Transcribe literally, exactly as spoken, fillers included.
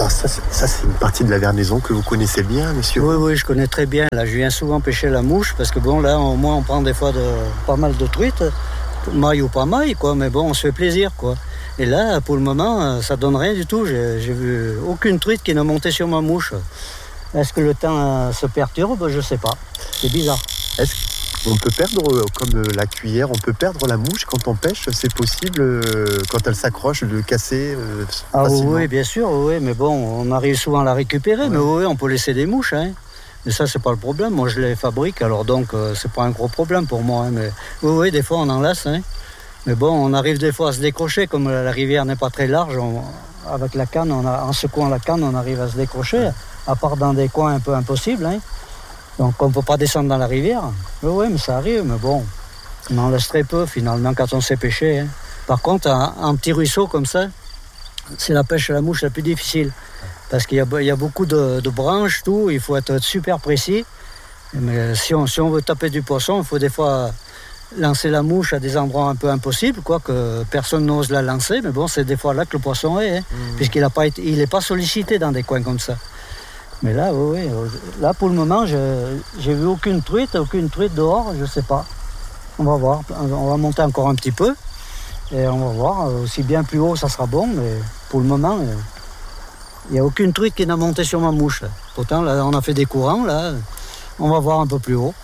Alors ça, c'est, ça, c'est une partie de la Vernaison que vous connaissez bien, monsieur? Oui, oui, je connais très bien. Là, je viens souvent pêcher la mouche parce que bon, là, au moins, on prend des fois de, pas mal de truites, maille ou pas maille, quoi. Mais bon, on se fait plaisir, quoi. Et là, pour le moment, ça donne rien du tout. J'ai, j'ai vu aucune truite qui n'a monté sur ma mouche. Est-ce que le temps se perturbe? Je sais pas. C'est bizarre. Est-ce qu'on peut perdre, comme la cuillère, on peut perdre la mouche quand on pêche? C'est possible, quand elle s'accroche, de casser euh, Ah facilement? oui, bien sûr, oui. Mais bon, on arrive souvent à la récupérer. Oui. Mais oui, on peut laisser des mouches, hein. Mais ça, c'est pas le problème. Moi, je les fabrique, alors donc, euh, c'est pas un gros problème pour moi. Hein. Mais oui, oui, des fois, on en laisse, hein. Mais bon, on arrive des fois à se décrocher, comme la rivière n'est pas très large. On, avec la canne, on a, en secouant la canne, on arrive à se décrocher, ouais. À part dans des coins un peu impossibles. Hein. Donc, on ne peut pas descendre dans la rivière. Oui, oui, mais ça arrive. Mais bon, on en laisse très peu, finalement, quand on sait pêcher. Hein. Par contre, un, un petit ruisseau comme ça, c'est la pêche à la mouche la plus difficile. Parce qu'il y a, il y a beaucoup de, de branches, tout. Il faut être super précis. Mais si on, si on veut taper du poisson, il faut des fois lancer la mouche à des endroits un peu impossibles, quoi, que personne n'ose la lancer, mais bon, c'est des fois là que le poisson est, hein, mmh. Puisqu'il n'est pas, pas sollicité dans des coins comme ça. Mais là, oui, oui, là pour le moment, je, j'ai vu aucune truite, aucune truite dehors, je ne sais pas. On va voir, on va monter encore un petit peu, et on va voir, aussi bien plus haut, ça sera bon, mais pour le moment, il n'y a aucune truite qui n'a monté sur ma mouche. Là. Pourtant, là, on a fait des courants, là, on va voir un peu plus haut.